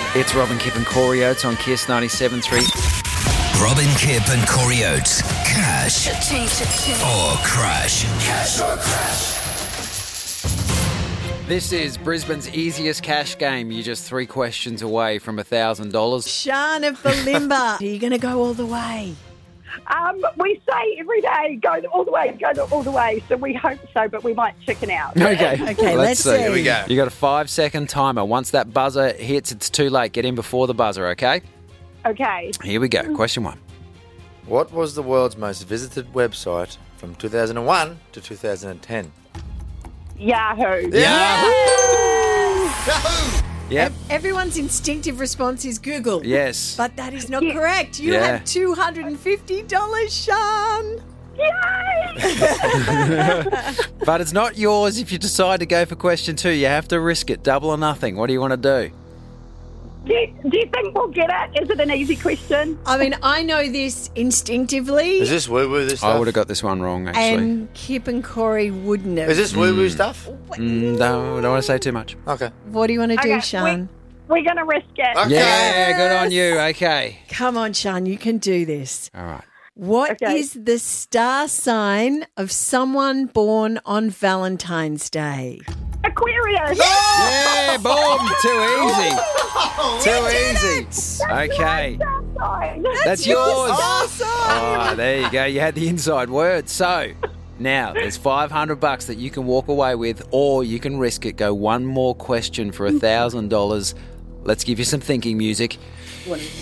It's Robin, Kip and Corey Oates on Kiss 97.3. Robin, Kip and Corey Oates. Cash or crash. Cash or crash. This is Brisbane's easiest cash game. You're just 3 questions away from $1,000. Sean of Balimba, are you going to go all the way? We say every day, go all the way. So we hope so, but we might chicken out. Okay, let's see. Here we go. You got a 5-second timer. Once that buzzer hits, it's too late. Get in before the buzzer, okay? Okay. Here we go. Question 1. What was the world's most visited website from 2001 to 2010? Yahoo. Yep. Everyone's instinctive response is Google. Yes. But that is not correct. You have $250, Sean. Yay! But it's not yours if you decide to go for question 2. You have to risk it. Double or nothing. What do you want to do? Do you think we'll get it? Is it an easy question? I mean, I know this instinctively, Is this woo-woo, this stuff? I would have got this one wrong, actually. and Kip and Corey wouldn't have. Is this woo-woo stuff? No, don't want to say too much. Okay. What do you want to do, Okay, Sean? We're going to risk it. Okay. Yeah, good on you. Okay. Come on, Sean, you can do this. All right. What Okay. is the star sign of someone born on Valentine's Day? Aquarius. Yeah, boom. Too easy. Too easy. Okay. That's yours. Star sign. Oh, there you go. You had the inside word. So now there's $500 that you can walk away with, or you can risk it. Go one more question for $1,000. Let's give you some thinking music.